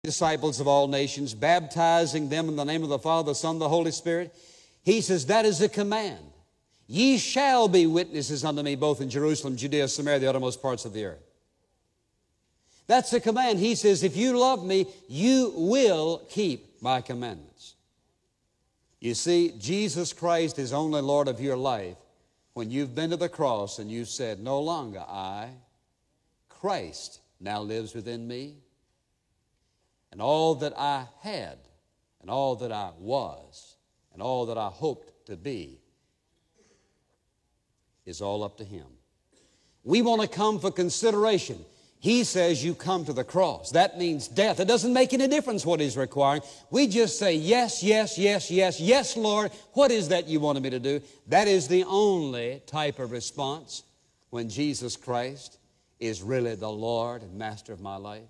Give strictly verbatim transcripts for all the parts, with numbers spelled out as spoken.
disciples of all nations, baptizing them in the name of the Father, the Son, and the Holy Spirit. He says, that is a command. Ye shall be witnesses unto me both in Jerusalem, Judea, Samaria, the uttermost parts of the earth. That's a command. He says, if you love me, you will keep my commandments. You see, Jesus Christ is only Lord of your life when you've been to the cross and you've said, no longer I, Christ now lives within me. And all that I had, and all that I was, and all that I hoped to be is all up to Him. We want to come for consideration. He says you come to the cross. That means death. It doesn't make any difference what He's requiring. We just say, yes, yes, yes, yes, yes, Lord. What is that you wanted me to do? That is the only type of response when Jesus Christ is really the Lord and Master of my life.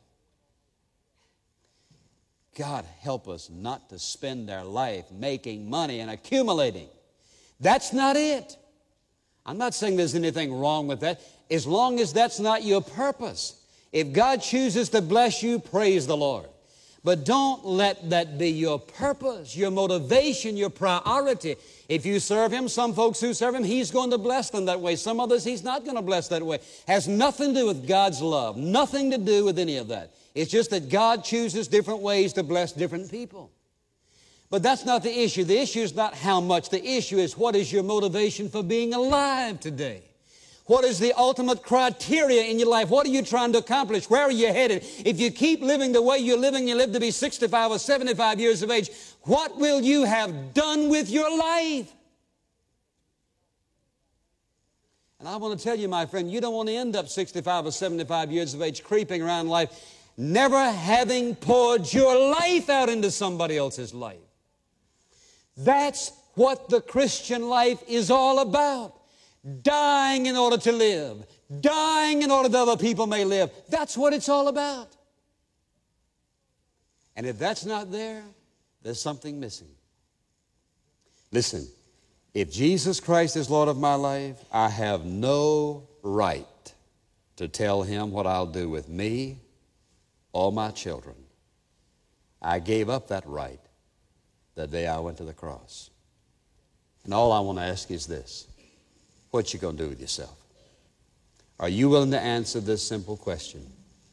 God, help us not to spend our life making money and accumulating. That's not it. I'm not saying there's anything wrong with that, as long as that's not your purpose. If God chooses to bless you, praise the Lord. But don't let that be your purpose, your motivation, your priority. If you serve Him, some folks who serve Him, He's going to bless them that way. Some others, He's not going to bless that way. Has nothing to do with God's love, nothing to do with any of that. It's just that God chooses different ways to bless different people. But that's not the issue. The issue is not how much. The issue is what is your motivation for being alive today? What is the ultimate criteria in your life? What are you trying to accomplish? Where are you headed? If you keep living the way you're living, you live to be sixty-five or seventy-five years of age, what will you have done with your life? And I want to tell you, my friend, you don't want to end up sixty-five or seventy-five years of age creeping around life, never having poured your life out into somebody else's life. That's what the Christian life is all about. Dying in order to live. Dying in order that other people may live. That's what it's all about. And if that's not there, there's something missing. Listen, if Jesus Christ is Lord of my life, I have no right to tell Him what I'll do with me or my children. I gave up that right the day I went to the cross. And all I want to ask is this. What you going to do with yourself? Are you willing to answer this simple question?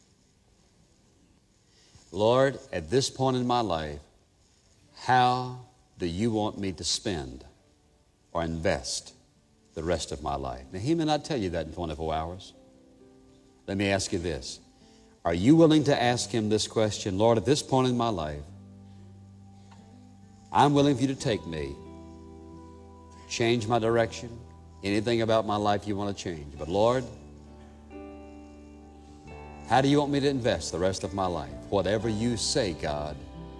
Lord, at this point in my life, how do you want me to spend or invest the rest of my life? Now, He may not tell you that in twenty-four hours. Let me ask you this. Are you willing to ask Him this question? Lord, at this point in my life, I'm willing for you to take me, change my direction, anything about my life you want to change. But Lord, how do you want me to invest the rest of my life? Whatever you say, God,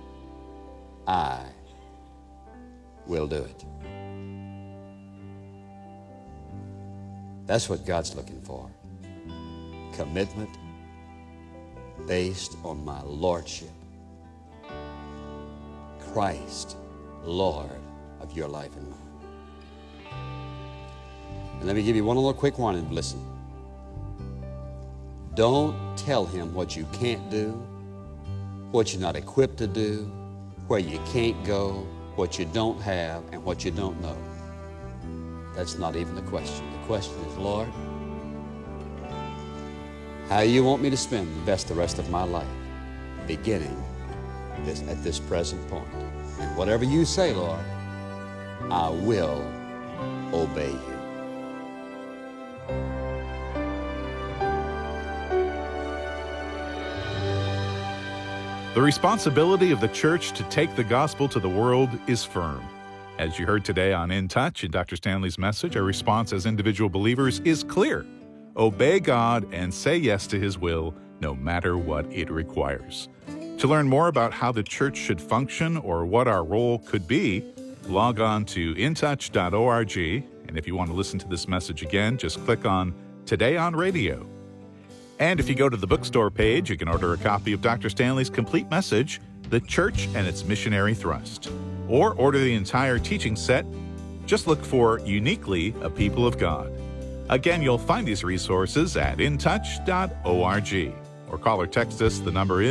I will do it. That's what God's looking for. Commitment based on my lordship. Christ, Lord of your life and mine. And let me give you one little quick warning. Listen. Don't tell Him what you can't do, what you're not equipped to do, where you can't go, what you don't have, and what you don't know. That's not even the question. The question is, Lord, how you want me to spend the best the rest of my life, beginning this, at this present point. And whatever you say, Lord, I will obey you. The responsibility of the church to take the gospel to the world is firm. As you heard today on In Touch in Doctor Stanley's message, our response as individual believers is clear. Obey God and say yes to His will, no matter what it requires. To learn more about how the church should function or what our role could be, log on to in touch dot org. And if you want to listen to this message again, just click on Today on Radio. And if you go to the bookstore page, you can order a copy of Doctor Stanley's complete message, The Church and Its Missionary Thrust. Or order the entire teaching set. Just look for Uniquely a People of God. Again, you'll find these resources at in touch dot org. Or call or text us. The number is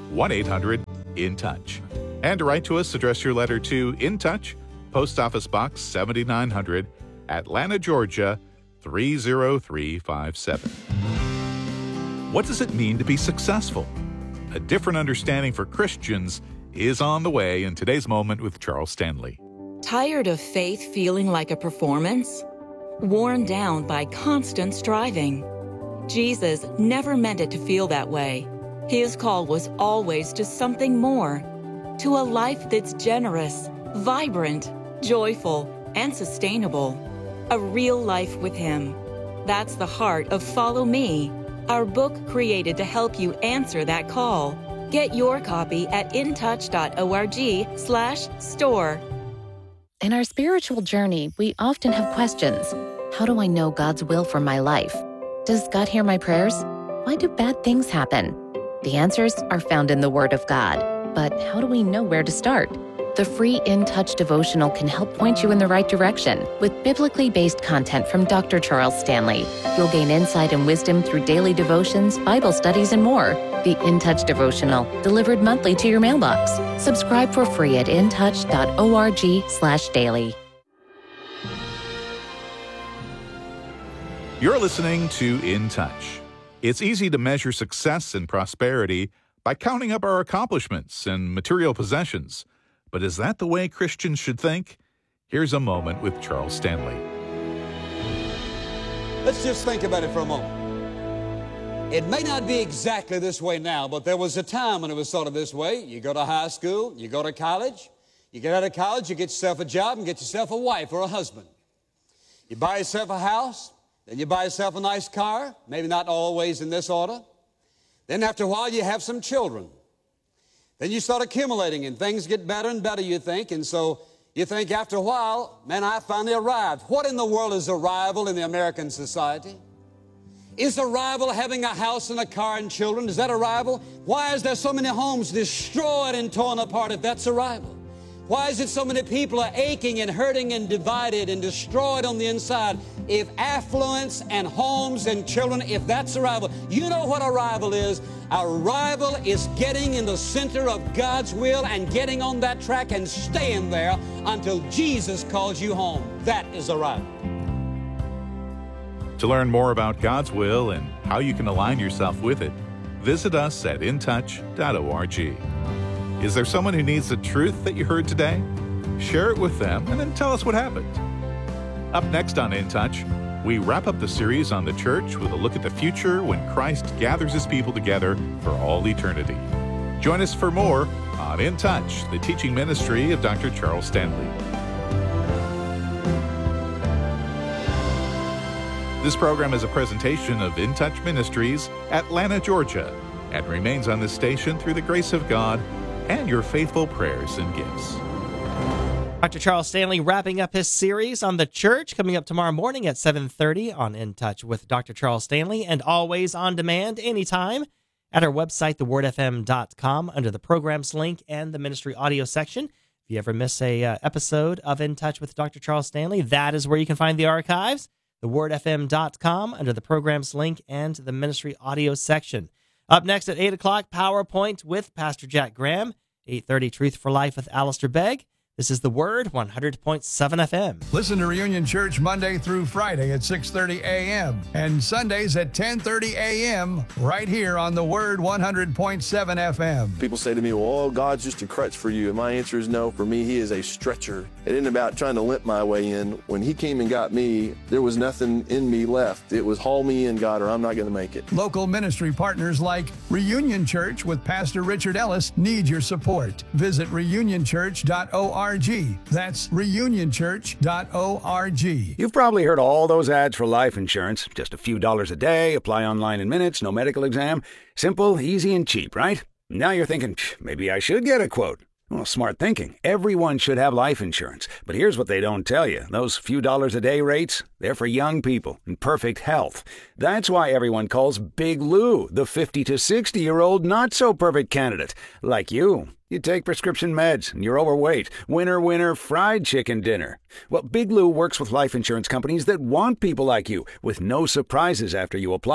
one eight hundred in touch. And to write to us, address your letter to In Touch, Post Office Box seventy-nine hundred, Atlanta, Georgia three zero three five seven. What does it mean to be successful? A different understanding for Christians is on the way in today's Moment with Charles Stanley. Tired of faith feeling like a performance? Worn down by constant striving? Jesus never meant it to feel that way. His call was always to something more, to a life that's generous, vibrant, joyful, and sustainable. A real life with Him. That's the heart of Follow Me, our book created to help you answer that call. Get your copy at intouch.org slash store. In our spiritual journey, we often have questions. How do I know God's will for my life? Does God hear my prayers? Why do bad things happen? The answers are found in the Word of God. But how do we know where to start? The free In Touch devotional can help point you in the right direction with biblically based content from Doctor Charles Stanley. You'll gain insight and wisdom through daily devotions, Bible studies, and more. The In Touch devotional, delivered monthly to your mailbox. Subscribe for free at intouch.org slash daily. You're listening to In Touch. It's easy to measure success and prosperity by counting up our accomplishments and material possessions. But is that the way Christians should think? Here's a moment with Charles Stanley. Let's just think about it for a moment. It may not be exactly this way now, but there was a time when it was sort of this way. You go to high school, you go to college, you get out of college, you get yourself a job and get yourself a wife or a husband. You buy yourself a house, then you buy yourself a nice car, maybe not always in this order. Then after a while, you have some children. Then you start accumulating, and things get better and better, you think, and so you think after a while, man, I finally arrived. What in the world is arrival in the American society? Is arrival having a house and a car and children? Is that arrival? Why is there so many homes destroyed and torn apart if that's arrival? Why is it so many people are aching and hurting and divided and destroyed on the inside? If affluence and homes and children, if that's arrival, you know what arrival is. Arrival is getting in the center of God's will and getting on that track and staying there until Jesus calls you home. That is arrival. To learn more about God's will and how you can align yourself with it, visit us at intouch dot org. Is there someone who needs the truth that you heard today? Share it with them and then tell us what happened. Up next on In Touch, we wrap up the series on the church with a look at the future when Christ gathers His people together for all eternity. Join us for more on In Touch, the teaching ministry of Doctor Charles Stanley. This program is a presentation of In Touch Ministries, Atlanta, Georgia, and remains on this station through the grace of God and your faithful prayers and gifts. Doctor Charles Stanley wrapping up his series on the church, coming up tomorrow morning at seven thirty on In Touch with Doctor Charles Stanley, and always on demand anytime at our website, the word f m dot com, under the programs link and the ministry audio section. If you ever miss a uh, episode of In Touch with Doctor Charles Stanley, that is where you can find the archives, the word f m dot com, under the programs link and the ministry audio section. Up next at eight o'clock, PowerPoint with Pastor Jack Graham, eight thirty, Truth for Life with Alistair Begg. This is The Word, one hundred point seven F M. Listen to Reunion Church Monday through Friday at six thirty a m and Sundays at ten thirty a m right here on The Word, one hundred point seven F M. People say to me, well, oh, God's just a crutch for you. And my answer is no. For me, He is a stretcher. It isn't about trying to limp my way in. When He came and got me, there was nothing in me left. It was haul me in, God, or I'm not going to make it. Local ministry partners like Reunion Church with Pastor Richard Ellis need your support. Visit reunion church dot org. That's reunion church dot org. You've probably heard all those ads for life insurance. Just a few dollars a day, apply online in minutes, no medical exam. Simple, easy, and cheap, right? Now you're thinking, maybe I should get a quote. Well, smart thinking. Everyone should have life insurance. But here's what they don't tell you. Those few dollars a day rates, they're for young people in perfect health. That's why everyone calls Big Lou the fifty to sixty-year-old not-so-perfect candidate. Like you. You take prescription meds, and you're overweight. Winner, winner, fried chicken dinner. Well, Big Lou works with life insurance companies that want people like you, with no surprises after you apply.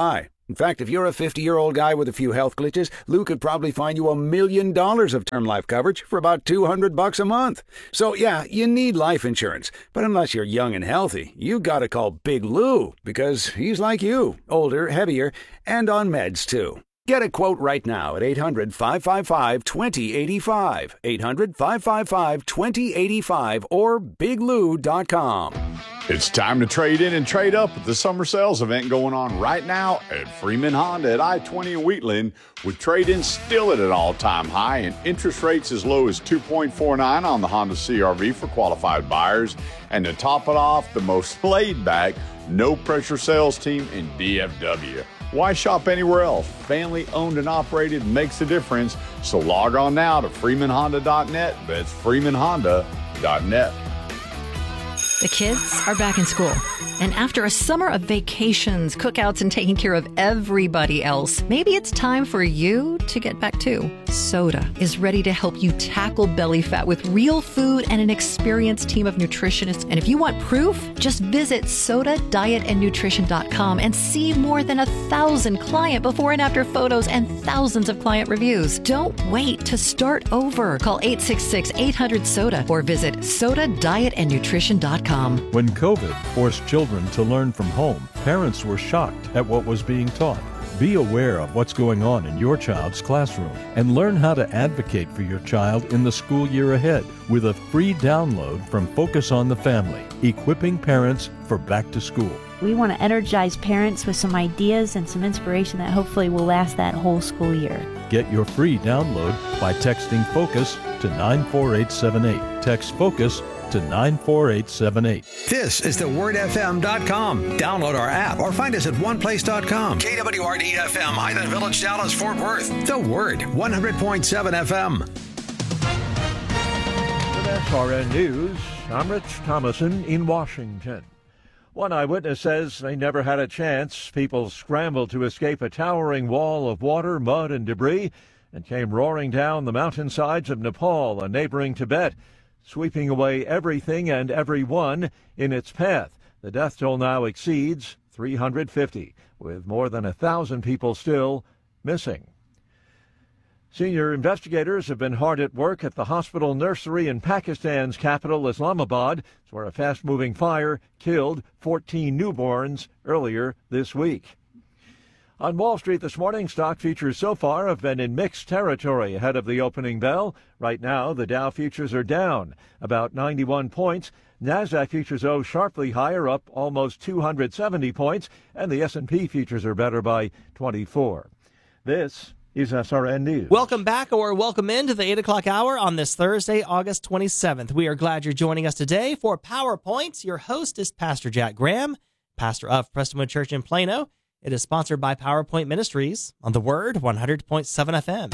In fact, if you're a fifty-year-old guy with a few health glitches, Lou could probably find you a million dollars of term life coverage for about two hundred bucks a month. So yeah, you need life insurance. But unless you're young and healthy, you gotta call Big Lou, because he's like you, older, heavier, and on meds too. Get a quote right now at eight hundred, five five five, two zero eight five, eight hundred, five five five, two zero eight five, or big lou dot com. It's time to trade in and trade up with the summer sales event going on right now at Freeman Honda at I twenty in Wheatland, with trade-in still at an all-time high and interest rates as low as two point four nine on the Honda C R V for qualified buyers. And to top it off, the most laid-back, no-pressure sales team in D F W. Why shop anywhere else? Family owned and operated makes a difference. So log on now to freeman honda dot net. That's freeman honda dot net. The kids are back in school. And after a summer of vacations, cookouts, and taking care of everybody else, maybe it's time for you to get back too. Soda is ready to help you tackle belly fat with real food and an experienced team of nutritionists. And if you want proof, just visit soda diet and nutrition dot com and see more than a thousand client before and after photos and thousands of client reviews. Don't wait to start over. Call eight six six, eight hundred, SODA or visit soda diet and nutrition dot com. When COVID forced children to learn from home, parents were shocked at what was being taught. Be aware of what's going on in your child's classroom and learn how to advocate for your child in the school year ahead with a free download from Focus on the Family, equipping parents for back to school. We want to energize parents with some ideas and some inspiration that hopefully will last that whole school year. Get your free download by texting FOCUS to nine four eight seven eight. Text FOCUS to nine four eight seven eight. This is the word f m dot com. Download our app or find us at one place dot com. K W R D F M, Highland Village, Dallas, Fort Worth. The Word, one hundred point seven F M. With S R N News, I'm Rich Thomason in Washington. One eyewitness says they never had a chance. People scrambled to escape a towering wall of water, mud, and debris and came roaring down the mountainsides of Nepal and neighboring Tibet, sweeping away everything and everyone in its path. The death toll now exceeds three hundred fifty, with more than one thousand people still missing. Senior investigators have been hard at work at the hospital nursery in Pakistan's capital, Islamabad, where a fast-moving fire killed fourteen newborns earlier this week. On Wall Street this morning, stock futures so far have been in mixed territory ahead of the opening bell. Right now, the Dow futures are down about ninety-one points. NASDAQ futures, oh, sharply higher, up almost two hundred seventy points, and the S and P futures are better by twenty-four. This is S R N News. Welcome back, or welcome into the eight o'clock hour on this Thursday, August twenty-seventh. We are glad you're joining us today for PowerPoint. Your host is Pastor Jack Graham, pastor of Prestonwood Church in Plano. It is sponsored by PowerPoint Ministries on the Word, one hundred point seven F M.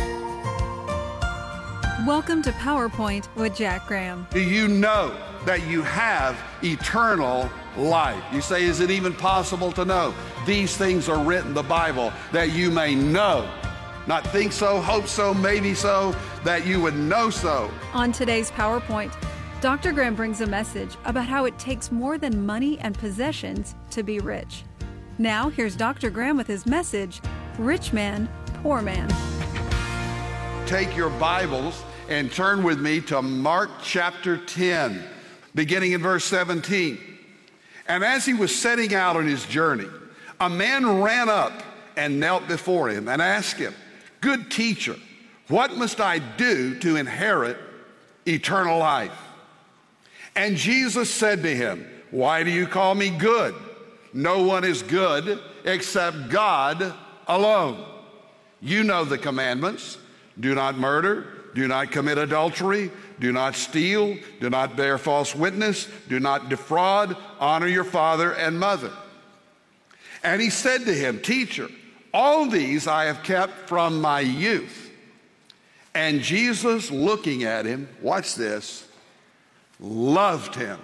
Welcome to PowerPoint with Jack Graham. Do you know that you have eternal life? You say, is it even possible to know? These things are written in the Bible that you may know. Not think so, hope so, maybe so, that you would know so. On today's PowerPoint, Doctor Graham brings a message about how it takes more than money and possessions to be rich. Now, here's Doctor Graham with his message, Rich Man, Poor Man. Take your Bibles and turn with me to Mark chapter ten, beginning in verse seventeen. And as he was setting out on his journey, a man ran up and knelt before him and asked him, "Good teacher, what must I do to inherit eternal life?" And Jesus said to him, "Why do you call me good? No one is good except God alone. You know the commandments. Do not murder. Do not commit adultery. Do not steal. Do not bear false witness. Do not defraud. Honor your father and mother." And he said to him, "Teacher, all these I have kept from my youth." And Jesus, looking at him, watch this, loved him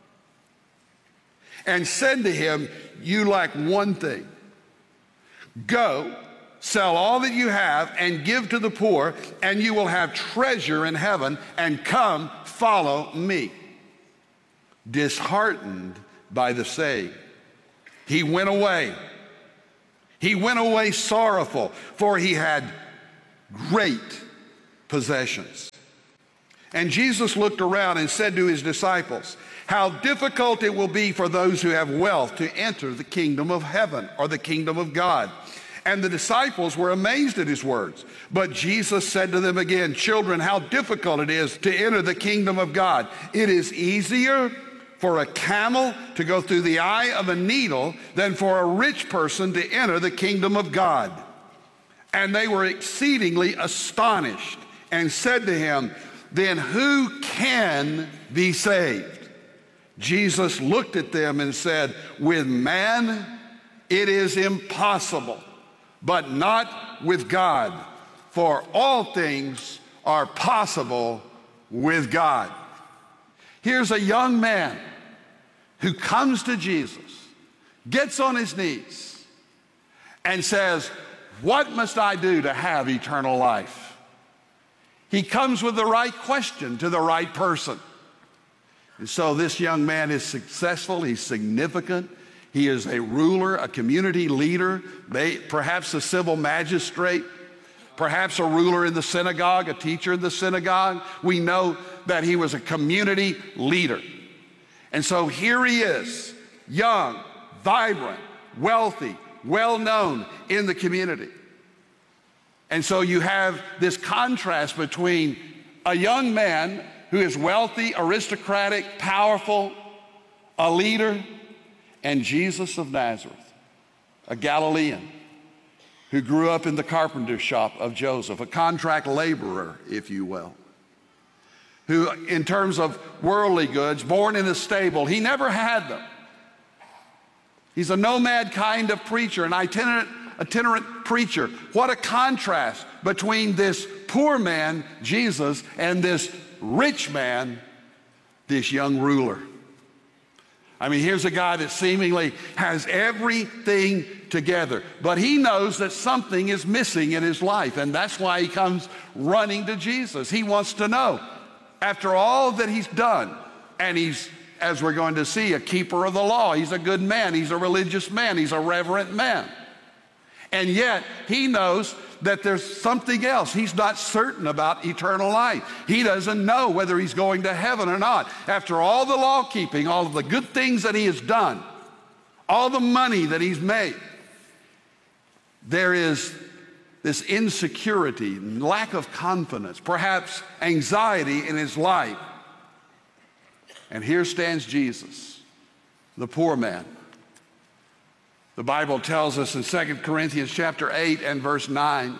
and said to him, "You lack one thing. Go, sell all that you have and give to the poor, and you will have treasure in heaven, and come follow me." Disheartened by the saying, he went away, He went away sorrowful, for he had great possessions. And Jesus looked around and said to his disciples, how difficult it will be for those who have wealth to enter the kingdom of heaven, or the kingdom of God. And the disciples were amazed at his words. But Jesus said to them again, children, how difficult it is to enter the kingdom of God. It is easier for a camel to go through the eye of a needle than for a rich person to enter the kingdom of God. And they were exceedingly astonished and said to him, then who can be saved? Jesus looked at them and said, with man it is impossible, but not with God, for all things are possible with God. Here's a young man who comes to Jesus, gets on his knees, and says, what must I do to have eternal life? He comes with the right question to the right person. And so this young man is successful, he's significant, he is a ruler, a community leader, perhaps a civil magistrate, perhaps a ruler in the synagogue, a teacher in the synagogue. We know that he was a community leader. And so here he is, young, vibrant, wealthy, well-known in the community. And so you have this contrast between a young man who is wealthy, aristocratic, powerful, a leader, and Jesus of Nazareth, a Galilean who grew up in the carpenter shop of Joseph, a contract laborer, if you will, who in terms of worldly goods, born in a stable, he never had them. He's a nomad kind of preacher, an itinerant, itinerant preacher. What a contrast between this poor man, Jesus, and this rich man, this young ruler. I mean, here's a guy that seemingly has everything together, but he knows that something is missing in his life, and that's why he comes running to Jesus. He wants to know, after all that he's done, and he's, as we're going to see, a keeper of the law. He's a good man. He's a religious man. He's a reverent man. And yet, he knows that there's something else. He's not certain about eternal life. He doesn't know whether he's going to heaven or not. After all the law keeping, all of the good things that he has done, all the money that he's made, there is this insecurity, lack of confidence, perhaps anxiety in his life. And here stands Jesus, the poor man. The Bible tells us in Second Corinthians chapter eight and verse nine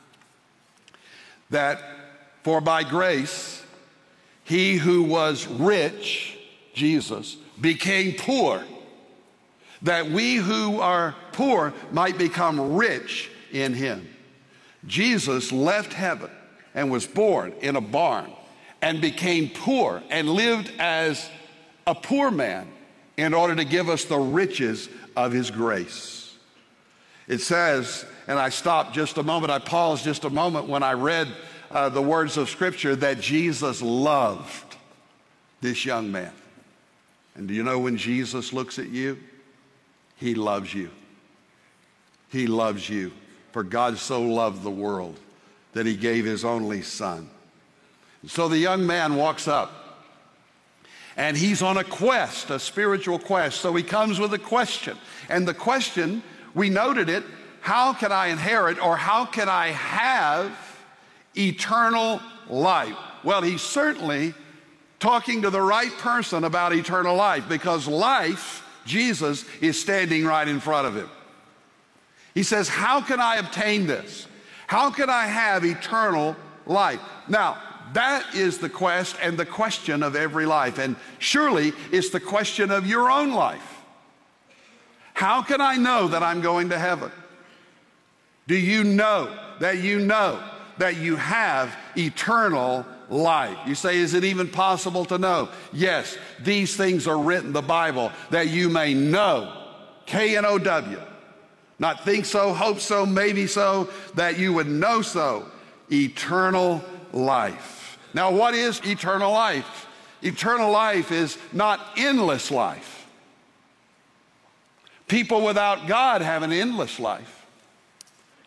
that for by grace he who was rich, Jesus, became poor, that we who are poor might become rich in him. Jesus left heaven and was born in a barn and became poor and lived as a poor man in order to give us the riches of his grace. It says, and I stopped just a moment, I paused just a moment when I read uh, the words of Scripture, that Jesus loved this young man. And do you know, when Jesus looks at you, he loves you. He loves you. For God so loved the world that he gave his only son. So the young man walks up, and he's on a quest, a spiritual quest. So he comes with a question. And the question, we noted it, how can I inherit, or how can I have eternal life? Well, he's certainly talking to the right person about eternal life, because life, Jesus, is standing right in front of him. He says, how can I obtain this? How can I have eternal life? Now, that is the quest and the question of every life. And surely it's the question of your own life. How can I know that I'm going to heaven? Do you know that you know that you have eternal life? You say, is it even possible to know? Yes, these things are written in the Bible that you may know, K N O W, not think so, hope so, maybe so, that you would know so, eternal life. Now, what is eternal life? Eternal life is not endless life. People without God have an endless life.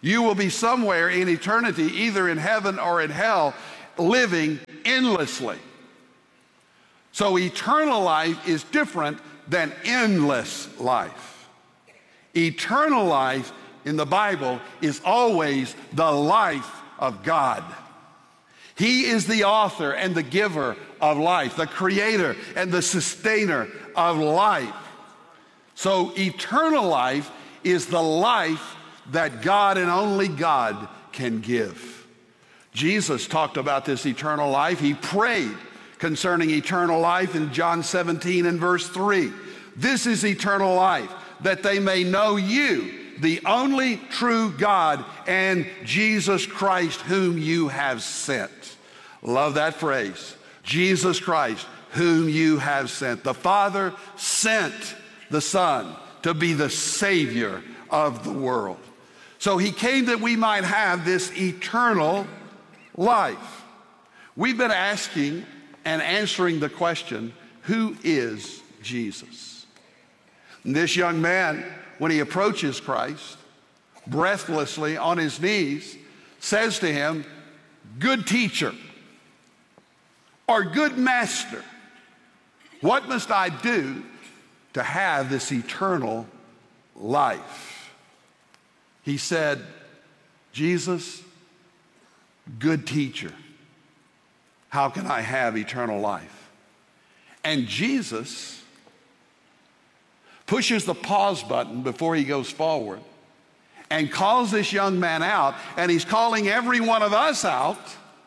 You will be somewhere in eternity, either in heaven or in hell, living endlessly. So eternal life is different than endless life. Eternal life in the Bible is always the life of God. He is the author and the giver of life, the creator and the sustainer of life. So eternal life is the life that God and only God can give. Jesus talked about this eternal life. He prayed concerning eternal life in John seventeen and verse three. This is eternal life, that they may know you, the only true God, and Jesus Christ, whom you have sent. Love that phrase. Jesus Christ, whom you have sent. The Father sent the Son to be the Savior of the world. So he came that we might have this eternal life. We've been asking and answering the question, who is Jesus? And this young man, when he approaches Christ, breathlessly on his knees, says to him, good teacher, or good master, what must I do to have this eternal life? He said, Jesus, good teacher, how can I have eternal life? And Jesus pushes the pause button before he goes forward and calls this young man out, and he's calling every one of us out.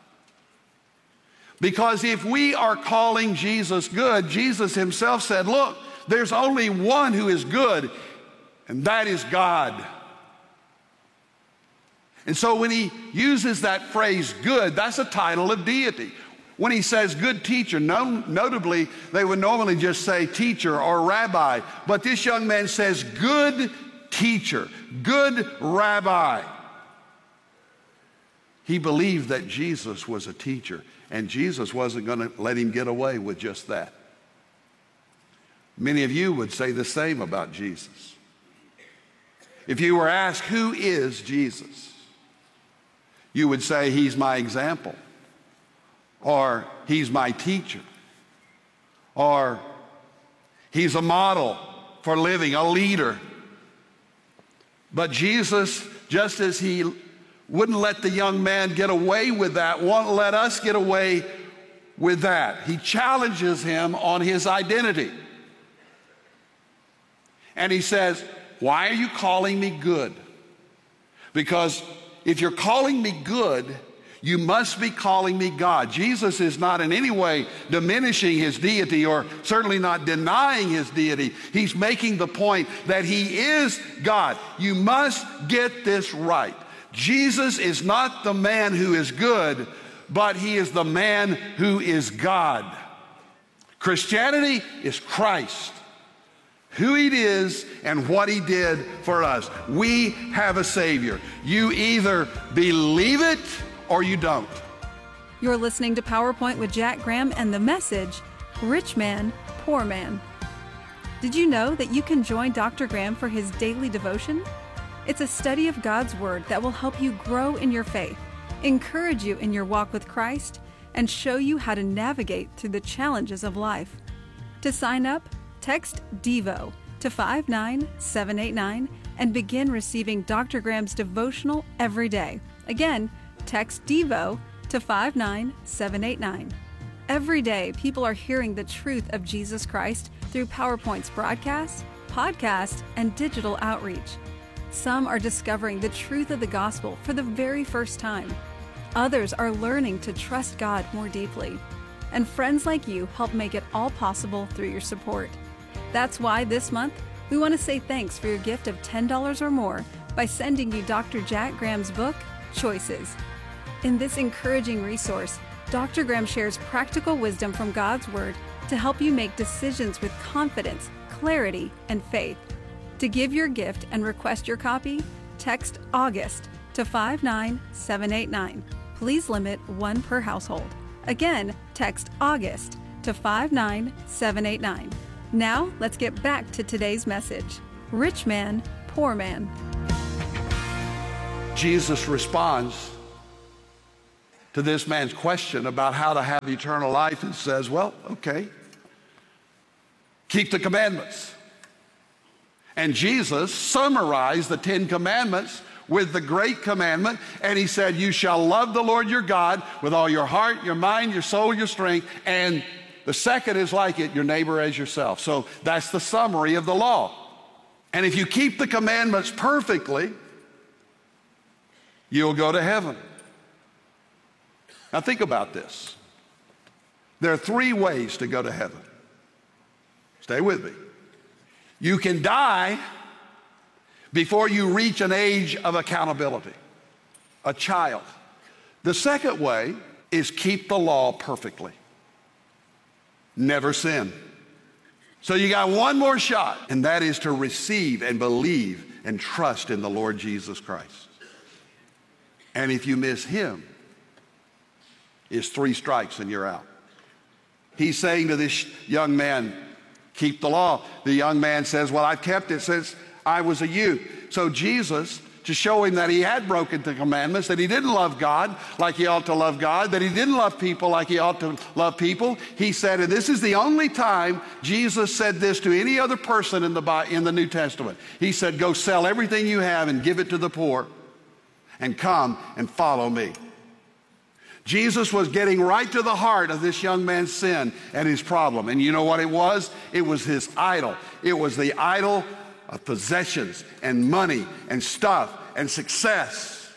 Because if we are calling Jesus good, Jesus himself said, look, there's only one who is good, and that is God. And so when he uses that phrase good, that's a title of deity. When he says good teacher, no, notably, they would normally just say teacher or rabbi. But this young man says good teacher, good rabbi. He believed that Jesus was a teacher, and Jesus wasn't going to let him get away with just that. Many of you would say the same about Jesus. If you were asked, who is Jesus? You would say, he's my example, or he's my teacher, or he's a model for living, a leader. But Jesus, just as he wouldn't let the young man get away with that, won't let us get away with that. He challenges him on his identity. And he says, why are you calling me good? Because if you're calling me good, you must be calling me God. Jesus is not in any way diminishing his deity, or certainly not denying his deity. He's making the point that he is God. You must get this right. Jesus is not the man who is good, but he is the man who is God. Christianity is Christ, who he is and what he did for us. We have a Savior. You either believe it or you don't. You're listening to PowerPoint with Jack Graham and the message, Rich Man, Poor Man. Did you know that you can join Doctor Graham for his daily devotion? It's a study of God's Word that will help you grow in your faith, encourage you in your walk with Christ, and show you how to navigate through the challenges of life. To sign up, text DEVO to five nine seven eight nine and begin receiving Doctor Graham's devotional every day. Again, text DEVO to five nine seven eight nine. Every day, people are hearing the truth of Jesus Christ through PowerPoint's broadcasts, podcasts, and digital outreach. Some are discovering the truth of the gospel for the very first time. Others are learning to trust God more deeply. And friends like you help make it all possible through your support. That's why this month, we want to say thanks for your gift of ten dollars or more by sending you Doctor Jack Graham's book, Choices. In this encouraging resource, Doctor Graham shares practical wisdom from God's Word to help you make decisions with confidence, clarity, and faith. To give your gift and request your copy, text AUGUST to five nine seven eight nine. Please limit one per household. Again, text AUGUST to five nine seven eight nine. Now, let's get back to today's message. Rich Man, Poor Man. Jesus responds to this man's question about how to have eternal life and says, well, okay, keep the commandments. And Jesus summarized the Ten Commandments with the great commandment, and he said, you shall love the Lord your God with all your heart, your mind, your soul, your strength, and the second is like it, your neighbor as yourself. So that's the summary of the law. And if you keep the commandments perfectly, you'll go to heaven. Now think about this. There are three ways to go to heaven. Stay with me. You can die before you reach an age of accountability, a child. The second way is keep the law perfectly. Never sin. So you got one more shot, and that is to receive and believe and trust in the Lord Jesus Christ. And if you miss him, it's three strikes and you're out. He's saying to this young man, keep the law. The young man says, well, I've kept it since I was a youth. So Jesus, to show him that he had broken the commandments, that he didn't love God like he ought to love God, that he didn't love people like he ought to love people, he said, and this is the only time Jesus said this to any other person in the, in the New Testament. He said, go sell everything you have and give it to the poor and come and follow me. Jesus was getting right to the heart of this young man's sin and his problem. And you know what it was? It was his idol. It was the idol of possessions and money and stuff and success.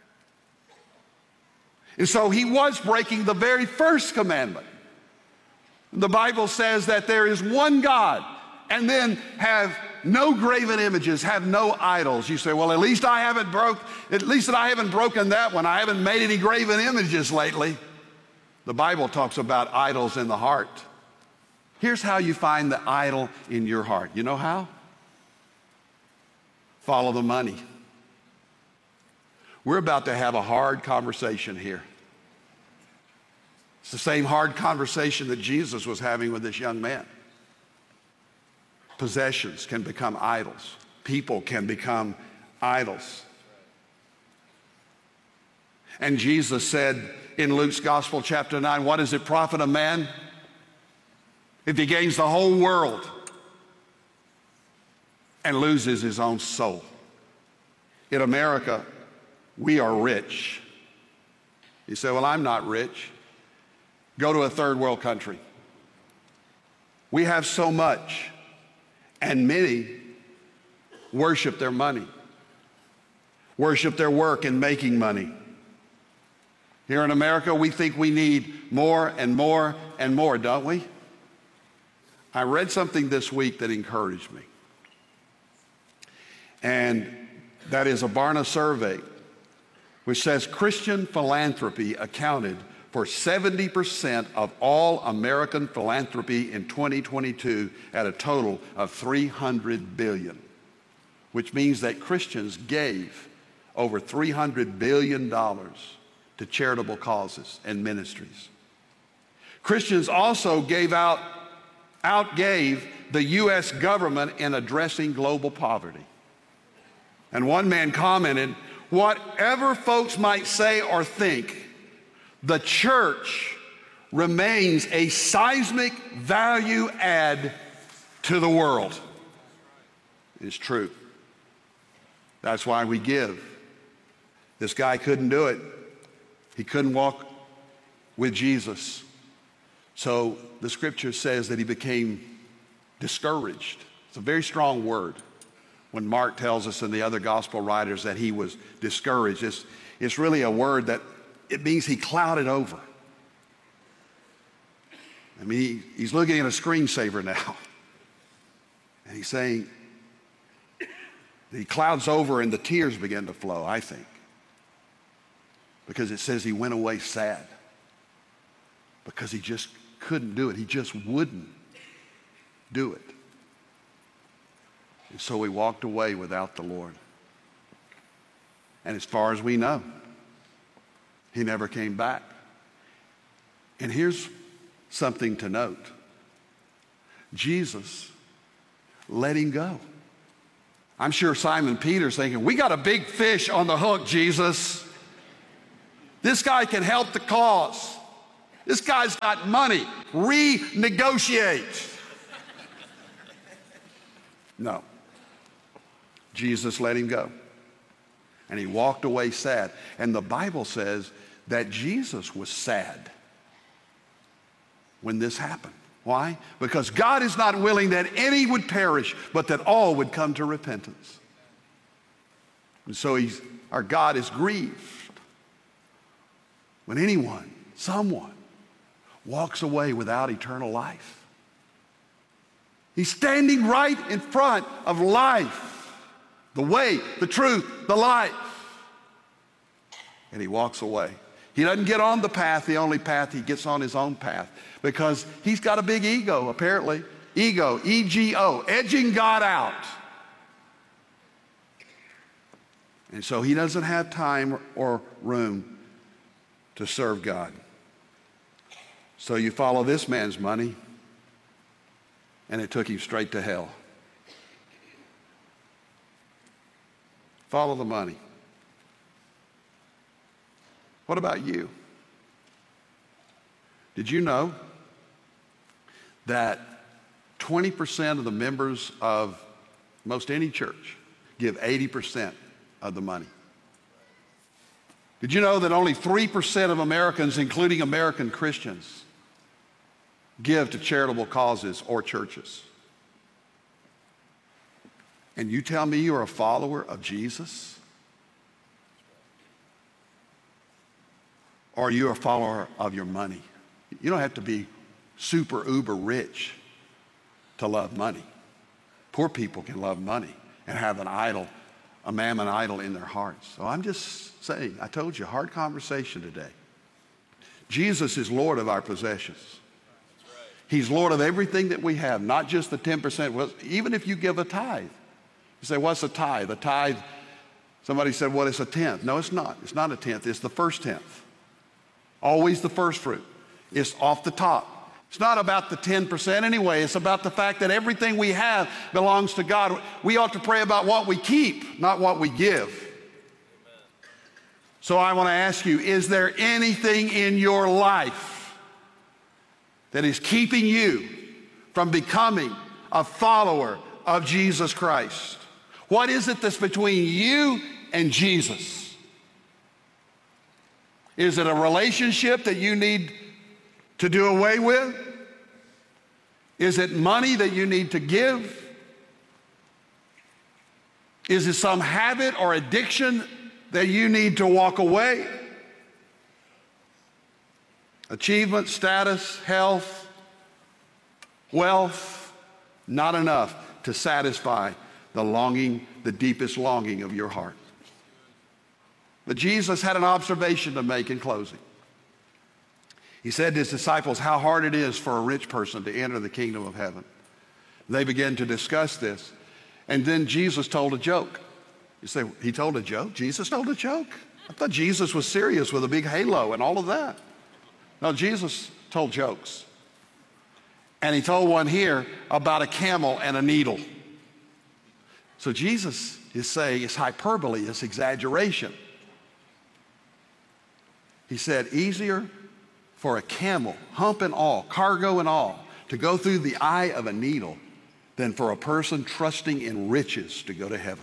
And so he was breaking the very first commandment. The Bible says that there is one God, and then have no graven images, have no idols. You say, well, at least I haven't broke, at least that I haven't broken that one. I haven't made any graven images lately. The Bible talks about idols in the heart. Here's how you find the idol in your heart. You know how? Follow the money. We're about to have a hard conversation here. It's the same hard conversation that Jesus was having with this young man. Possessions can become idols. People can become idols. And Jesus said in Luke's Gospel, chapter nine, what does it profit a man if he gains the whole world and loses his own soul? In America, we are rich. You say, well, I'm not rich. Go to a third world country. We have so much. And many worship their money, worship their work in making money. Here in America, we think we need more and more and more, don't we? I read something this week that encouraged me. And that is a Barna survey, which says Christian philanthropy accounted for seventy percent of all American philanthropy in twenty twenty-two at a total of three hundred billion dollars, which means that Christians gave over three hundred billion dollars to charitable causes and ministries. Christians also gave out, outgave the U S government in addressing global poverty. And one man commented, whatever folks might say or think, the church remains a seismic value add to the world. It's true. That's why we give. This guy couldn't do it. He couldn't walk with Jesus. So the scripture says that he became discouraged. It's a very strong word when Mark tells us and the other gospel writers that he was discouraged. It's, it's really a word that it means he clouded over. I mean, he, he's looking at a screensaver now. And he's saying, he clouds over and the tears begin to flow, I think. Because it says he went away sad. Because he just couldn't do it. He just wouldn't do it. And so he walked away without the Lord. And as far as we know, he never came back. And here's something to note. Jesus let him go. I'm sure Simon Peter's thinking, we got a big fish on the hook, Jesus. This guy can help the cause. This guy's got money. Renegotiate. No. Jesus let him go. And he walked away sad. And the Bible says that Jesus was sad when this happened. Why? Because God is not willing that any would perish, but that all would come to repentance. And so he's, our God is grieved when anyone, someone, walks away without eternal life. He's standing right in front of life, the way, the truth, the life. And he walks away. He doesn't get on the path, the only path, he gets on his own path because he's got a big ego, apparently. Ego, E G O, edging God out. And so he doesn't have time or room to serve God. So you follow this man's money, and it took him straight to hell. Follow the money. What about you? Did you know that twenty percent of the members of most any church give eighty percent of the money? Did you know that only three percent of Americans, including American Christians, give to charitable causes or churches? And you tell me you're a follower of Jesus? Or are you a follower of your money? You don't have to be super uber rich to love money. Poor people can love money and have an idol, a mammon idol in their hearts. So I'm just saying, I told you, hard conversation today. Jesus is Lord of our possessions. He's Lord of everything that we have, not just the ten percent. Well, even if you give a tithe. You say, what's a tithe? A tithe, somebody said, what is a tenth? No, it's not. It's not a tenth. It's the first tenth. Always the first fruit. It's off the top. It's not about the ten percent anyway. It's about the fact that everything we have belongs to God. We ought to pray about what we keep, not what we give. Amen. So I want to ask you, is there anything in your life that is keeping you from becoming a follower of Jesus Christ? What is it that's between you and Jesus? Is it a relationship that you need to do away with? Is it money that you need to give? Is it some habit or addiction that you need to walk away? Achievement, status, health, wealth, not enough to satisfy the longing, the deepest longing of your heart. But Jesus had an observation to make in closing. He said to his disciples how hard it is for a rich person to enter the kingdom of heaven. They began to discuss this. And then Jesus told a joke. You say, he told a joke? Jesus told a joke? I thought Jesus was serious with a big halo and all of that. No, Jesus told jokes. And he told one here about a camel and a needle. So Jesus is saying it's hyperbole, it's exaggeration. He said, easier for a camel, hump and all, cargo and all, to go through the eye of a needle than for a person trusting in riches to go to heaven.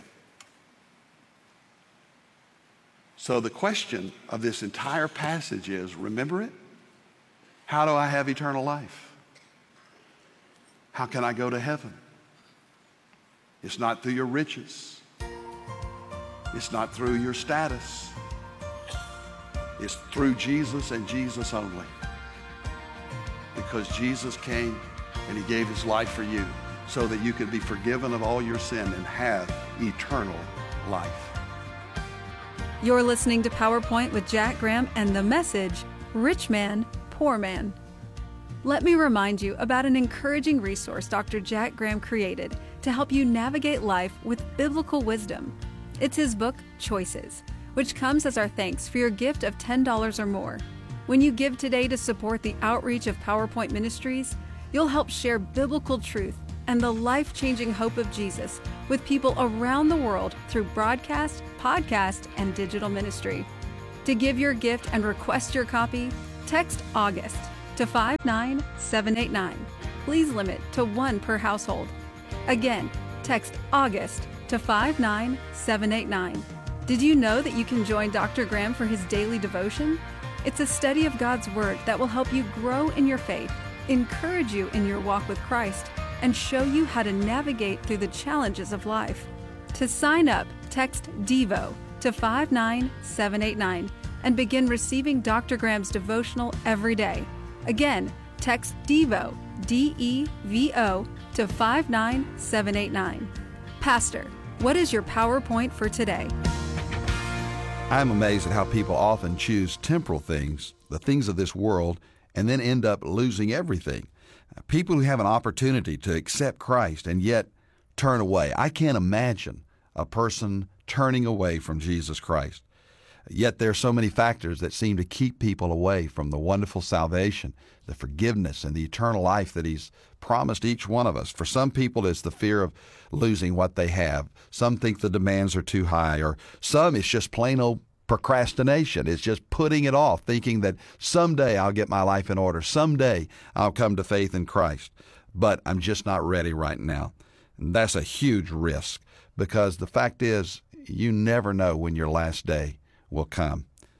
So the question of this entire passage is, remember it? How do I have eternal life? How can I go to heaven? It's not through your riches. It's not through your status. It's through Jesus and Jesus only. Because Jesus came and he gave his life for you so that you could be forgiven of all your sin and have eternal life. You're listening to PowerPoint with Jack Graham and the message, Rich Man, Poor Man. Let me remind you about an encouraging resource Doctor Jack Graham created to help you navigate life with biblical wisdom. It's his book, Choices, which comes as our thanks for your gift of ten dollars or more. When you give today to support the outreach of PowerPoint Ministries, you'll help share biblical truth and the life-changing hope of Jesus with people around the world through broadcast, podcast, and digital ministry. To give your gift and request your copy, text August to five nine seven eight nine. Please limit to one per household. Again, text August to five nine seven eight nine. Did you know that you can join Doctor Graham for his daily devotion? It's a study of God's Word that will help you grow in your faith, encourage you in your walk with Christ, and show you how to navigate through the challenges of life. To sign up, text DEVO to five nine seven eight nine and begin receiving Doctor Graham's devotional every day. Again, text DEVO, D E V O, to five nine seven eight nine. Pastor, what is your PowerPoint for today? I'm amazed at how people often choose temporal things, the things of this world, and then end up losing everything. People who have an opportunity to accept Christ and yet turn away. I can't imagine a person turning away from Jesus Christ. Yet there are so many factors that seem to keep people away from the wonderful salvation, the forgiveness, and the eternal life that He's promised each one of us. For some people, it's the fear of losing what they have. Some think the demands are too high, or some it's just plain old procrastination. It's just putting it off, thinking that someday I'll get my life in order. Someday I'll come to faith in Christ. But I'm just not ready right now. And that's a huge risk, because the fact is, you never know when your last day will come.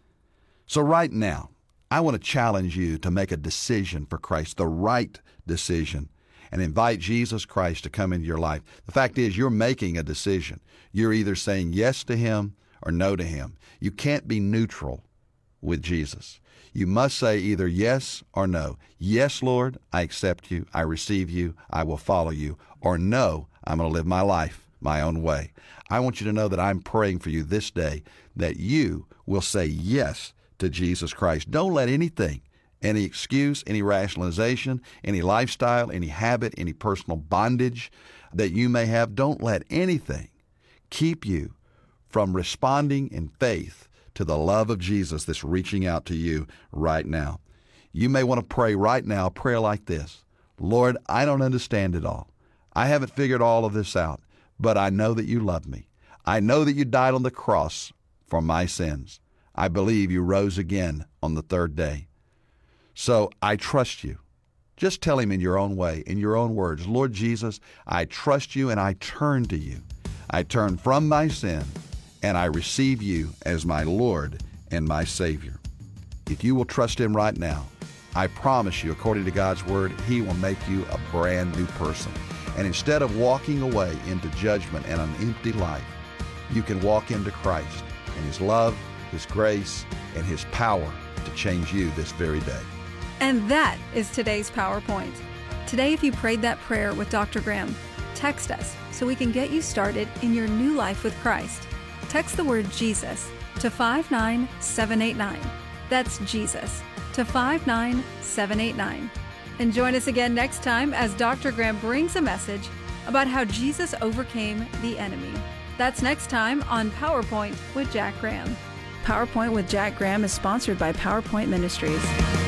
So right now, I want to challenge you to make a decision for Christ, the right decision, and invite Jesus Christ to come into your life. The fact is, you're making a decision. You're either saying yes to Him or no to Him. You can't be neutral with Jesus. You must say either yes or no. Yes, Lord, I accept you. I receive you. I will follow you. Or no, I'm going to live my life my own way. I want you to know that I'm praying for you this day that you will say yes to Jesus Christ. Don't let anything, any excuse, any rationalization, any lifestyle, any habit, any personal bondage that you may have, don't let anything keep you from responding in faith to the love of Jesus that's reaching out to you right now. You may want to pray right now a prayer like this. Lord, I don't understand it all. I haven't figured all of this out, but I know that you love me. I know that you died on the cross for my sins. I believe you rose again on the third day. So I trust you. Just tell Him in your own way, in your own words, Lord Jesus, I trust you and I turn to you. I turn from my sin and I receive you as my Lord and my Savior. If you will trust Him right now, I promise you, according to God's Word, He will make you a brand new person. And instead of walking away into judgment and an empty life, you can walk into Christ and His love, His grace, and His power to change you this very day. And that is today's PowerPoint. Today, if you prayed that prayer with Doctor Graham, text us so we can get you started in your new life with Christ. Text the word Jesus to five nine seven eight nine. That's Jesus to five nine seven eight nine. And join us again next time as Doctor Graham brings a message about how Jesus overcame the enemy. That's next time on PowerPoint with Jack Graham. PowerPoint with Jack Graham is sponsored by PowerPoint Ministries.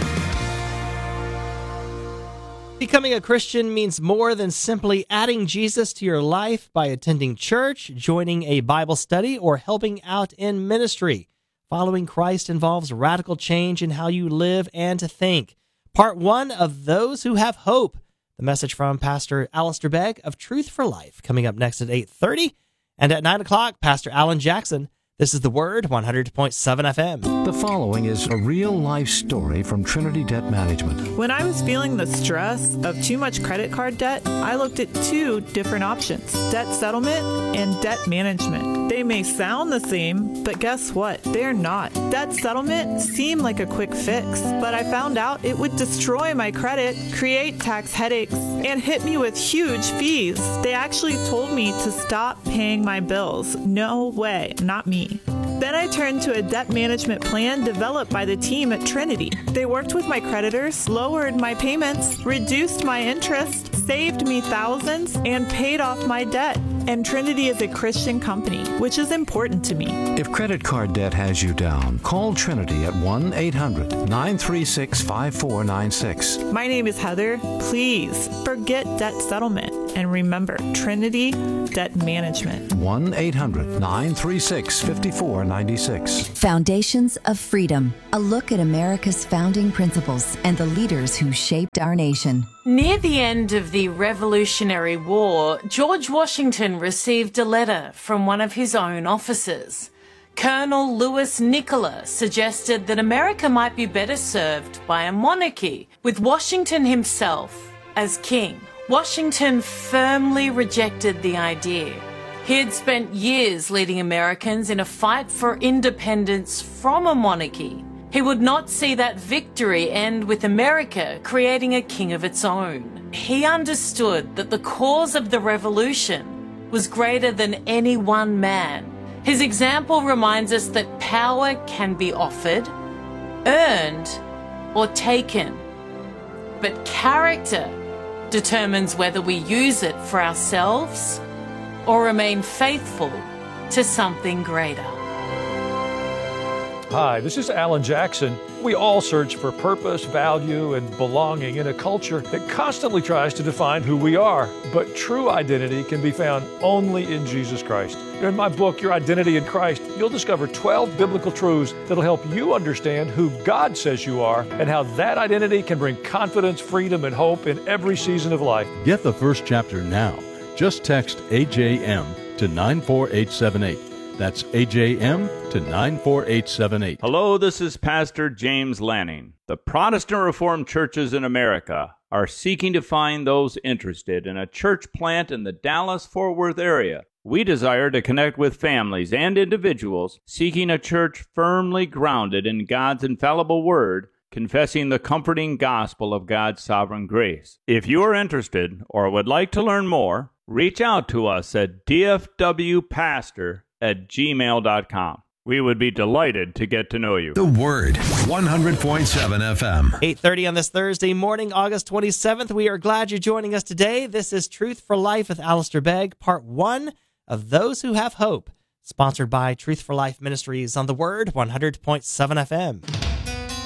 Becoming a Christian means more than simply adding Jesus to your life by attending church, joining a Bible study, or helping out in ministry. Following Christ involves radical change in how you live and think. Part one of Those Who Have Hope. The message from Pastor Alistair Begg of Truth for Life coming up next at eight thirty. And at nine o'clock, Pastor Alan Jackson. This is The Word, one hundred point seven F M. The following is a real-life story from Trinity Debt Management. When I was feeling the stress of too much credit card debt, I looked at two different options, debt settlement and debt management. They may sound the same, but guess what? They're not. Debt settlement seemed like a quick fix, but I found out it would destroy my credit, create tax headaches, and hit me with huge fees. They actually told me to stop paying my bills. No way, not me. Then I turned to a debt management plan developed by the team at Trinity. They worked with my creditors, lowered my payments, reduced my interest, saved me thousands, and paid off my debt. And Trinity is a Christian company, which is important to me. If credit card debt has you down, call Trinity at one eight hundred nine three six five four nine six. My name is Heather. Please forget debt settlement And remember, Trinity Debt Management. one eight hundred nine three six five four nine six. Foundations of Freedom. A look at America's founding principles and the leaders who shaped our nation. Near the end of the Revolutionary War, George Washington received a letter from one of his own officers. Colonel Louis Nicola suggested that America might be better served by a monarchy, with Washington himself as king. Washington firmly rejected the idea. He had spent years leading Americans in a fight for independence from a monarchy. He would not see that victory end with America creating a king of its own. He understood that the cause of the revolution was greater than any one man. His example reminds us that power can be offered, earned, or taken. But character determines whether we use it for ourselves or remain faithful to something greater. Hi, this is Alan Jackson. We all search for purpose, value, and belonging in a culture that constantly tries to define who we are. But true identity can be found only in Jesus Christ. In my book, Your Identity in Christ, you'll discover twelve biblical truths that'll help you understand who God says you are and how that identity can bring confidence, freedom, and hope in every season of life. Get the first chapter now. Just text A J M to nine four eight seven eight. That's A J M to nine four eight seven eight. Hello, this is Pastor James Lanning. The Protestant Reformed churches in America are seeking to find those interested in a church plant in the Dallas-Fort Worth area. We desire to connect with families and individuals seeking a church firmly grounded in God's infallible word, confessing the comforting gospel of God's sovereign grace. If you are interested or would like to learn more, reach out to us at d f w pastor at gmail dot com. We would be delighted to get to know you. The Word, one hundred point seven F M. eight thirty on this Thursday morning, August twenty-seventh. We are glad you're joining us today. This is Truth for Life with Alistair Begg, part one of Those Who Have Hope, sponsored by Truth for Life Ministries on The Word, one hundred point seven F M.